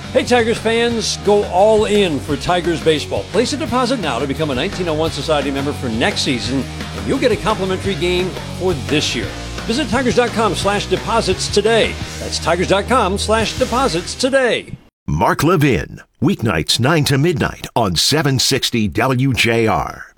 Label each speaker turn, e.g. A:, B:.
A: Hey, Tigers fans, go all in for Tigers baseball. Place a deposit now to become a 1901 Society member for next season, and you'll get a complimentary game for this year. Visit Tigers.com/deposits today. That's Tigers.com/deposits today.
B: Mark Levin, weeknights 9 to midnight on 760 WJR.